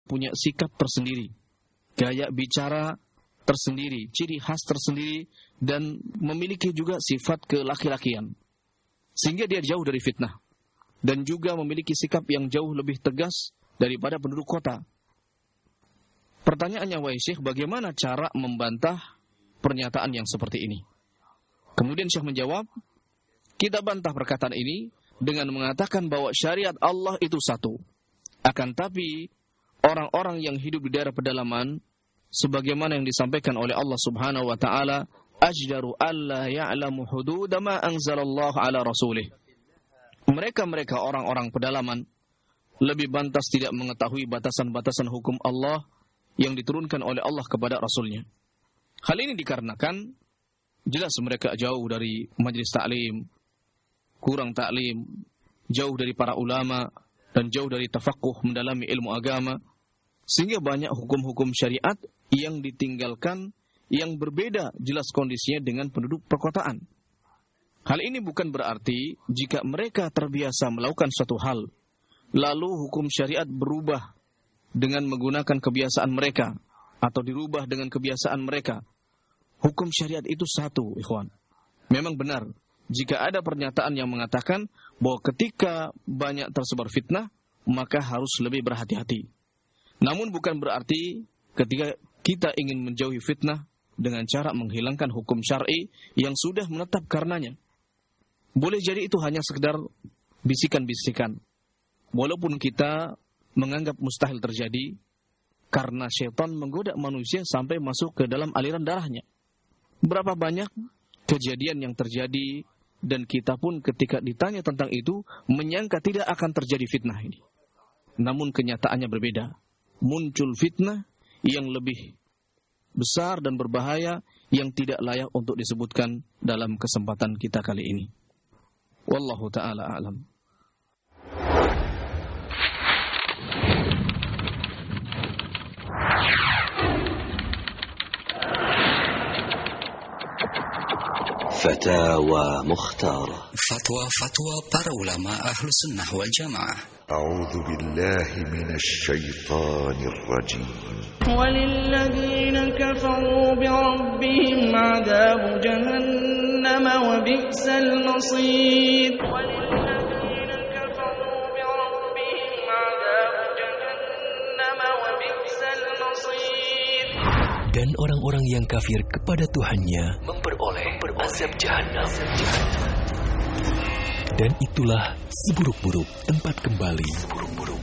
punya sikap tersendiri, gaya bicara tersendiri, ciri khas tersendiri, dan memiliki juga sifat kelaki-lakian. Sehingga dia jauh dari fitnah. Dan juga memiliki sikap yang jauh lebih tegas daripada penduduk kota. Pertanyaannya, wahai Syekh, bagaimana cara membantah pernyataan yang seperti ini? Kemudian Syekh menjawab, kita bantah perkataan ini dengan mengatakan bahwa syariat Allah itu satu. Akan tapi, orang-orang yang hidup di daerah pedalaman, sebagaimana yang disampaikan oleh Allah Subhanahu wa Ta'ala, ajdaru alla ya'lamu hududa ma anzalallahu ala rasulih. Mereka orang-orang pedalaman lebih pantas tidak mengetahui batasan-batasan hukum Allah yang diturunkan oleh Allah kepada Rasulnya. Hal ini dikarenakan jelas mereka jauh dari majelis taklim, kurang taklim, jauh dari para ulama, dan jauh dari tafaqquh mendalami ilmu agama, sehingga banyak hukum-hukum syariat yang ditinggalkan yang berbeda jelas kondisinya dengan penduduk perkotaan. Hal ini bukan berarti jika mereka terbiasa melakukan suatu hal, lalu hukum syariat berubah dengan menggunakan kebiasaan mereka, atau dirubah dengan kebiasaan mereka. Hukum syariat itu satu, ikhwan. Memang benar, jika ada pernyataan yang mengatakan bahwa ketika banyak tersebar fitnah, maka harus lebih berhati-hati. Namun bukan berarti ketika kita ingin menjauhi fitnah dengan cara menghilangkan hukum syar'i yang sudah menetap karenanya. Boleh jadi itu hanya sekedar bisikan-bisikan. Walaupun kita menganggap mustahil terjadi, karena syaitan menggoda manusia sampai masuk ke dalam aliran darahnya. Berapa banyak kejadian yang terjadi, dan kita pun ketika ditanya tentang itu, menyangka tidak akan terjadi fitnah ini. Namun kenyataannya berbeda. Muncul fitnah yang lebih besar dan berbahaya yang tidak layak untuk disebutkan dalam kesempatan kita kali ini. Wallahu ta'ala a'lam. Fatawa Mukhtarah. Fatwa para ulama ahlu sunnah wal jamaah. أعوذ بالله من الشيطان الرجيم وللذين كفروا بربهم عذاب جهنم وبئس المصير وللذين كفروا بربهم عذاب جهنم وبئس المصير. Dan orang-orang yang kafir kepada Tuhannya memperoleh azab Jahannam. Dan itulah seburuk-buruk tempat kembali.